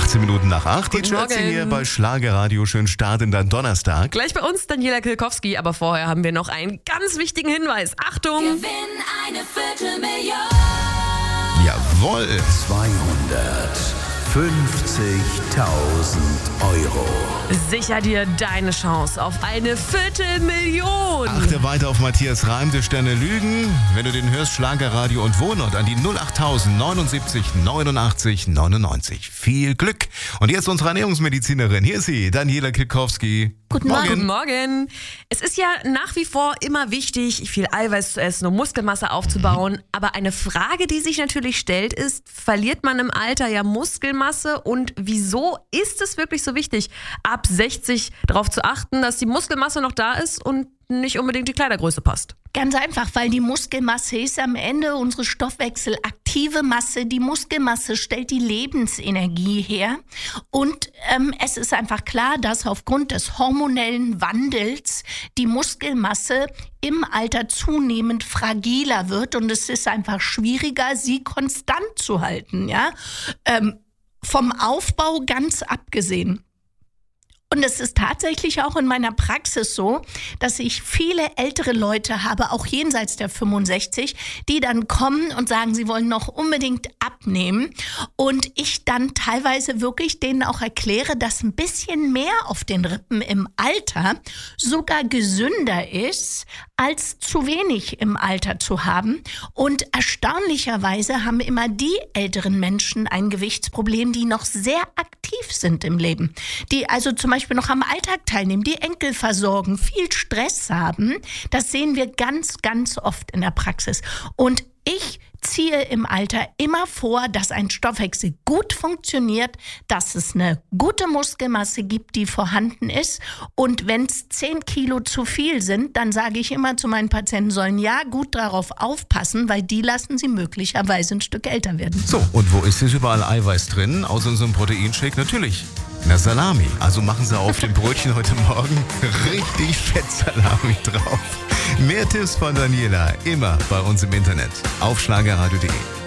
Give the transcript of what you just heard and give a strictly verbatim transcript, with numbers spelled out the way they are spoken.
achtzehn Minuten nach acht. Die Guten Chelsea Morgen. hier bei Schlagerradio. Schönen Start in deinen Donnerstag. Gleich bei uns Daniela Kilkowski, aber vorher haben wir noch einen ganz wichtigen Hinweis. Achtung! Gewinn eine Viertelmillion. Jawohl. zweihundertfünfzigtausend Euro. Sicher dir deine Chance auf eine Viertelmillion. Achte weiter auf Matthias Reim, der Sterne lügen. Wenn du den hörst, Schlagerradio und Wohnort an die null acht neunundsiebzig neunundachtzig neunundneunzig. Viel Glück. Und jetzt unsere Ernährungsmedizinerin. Hier ist sie, Daniela Kilkowski. Guten Morgen. Guten Morgen. Es ist ja nach wie vor immer wichtig, viel Eiweiß zu essen, um Muskelmasse aufzubauen. Mhm. Aber eine Frage, die sich natürlich stellt, ist, verliert man im Alter ja Muskelmasse? Und wieso ist es wirklich so wichtig, ab sechzig darauf zu achten, dass die Muskelmasse noch da ist und nicht unbedingt die Kleidergröße passt? Ganz einfach, weil die Muskelmasse ist am Ende unsere stoffwechselaktive Masse. Die Muskelmasse stellt die Lebensenergie her. Und ähm, es ist einfach klar, dass aufgrund des hormonellen Wandels die Muskelmasse im Alter zunehmend fragiler wird. Und es ist einfach schwieriger, sie konstant zu halten. Ja? Ähm, vom Aufbau ganz abgesehen. Und es ist tatsächlich auch in meiner Praxis so, dass ich viele ältere Leute habe, auch jenseits der fünfundsechzig, die dann kommen und sagen, sie wollen noch unbedingt abnehmen. Und ich dann teilweise wirklich denen auch erkläre, dass ein bisschen mehr auf den Rippen im Alter sogar gesünder ist, als zu wenig im Alter zu haben. Und erstaunlicherweise haben immer die älteren Menschen ein Gewichtsproblem, die noch sehr aktiv sind im Leben. Die also zum Beispiel noch am Alltag teilnehmen, die Enkel versorgen, viel Stress haben. Das sehen wir ganz, ganz oft in der Praxis. Und ich ziehe im Alter immer vor, dass ein Stoffwechsel gut funktioniert, dass es eine gute Muskelmasse gibt, die vorhanden ist. Und wenn es zehn Kilo zu viel sind, dann sage ich immer zu meinen Patienten, sollen ja gut darauf aufpassen, weil die lassen sie möglicherweise ein Stück älter werden. So, und wo ist jetzt überall Eiweiß drin? Aus unserem Proteinshake natürlich. Na, Salami. Also machen Sie auf dem Brötchen heute Morgen richtig fett Salami drauf. Mehr Tipps von Daniela immer bei uns im Internet auf schlagerradio punkt de.